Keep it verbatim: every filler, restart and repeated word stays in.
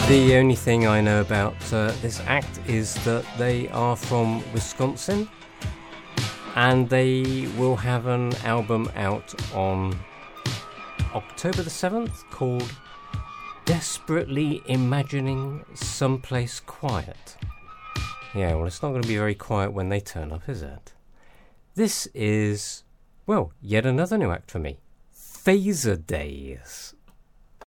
The only thing I know about uh, this act is that they are from Wisconsin and they will have an album out on October the seventh called Desperately Imagining Someplace Quiet. Yeah, well, it's not going to be very quiet when they turn up, is it? This is, well, yet another new act for me. Phaser Days.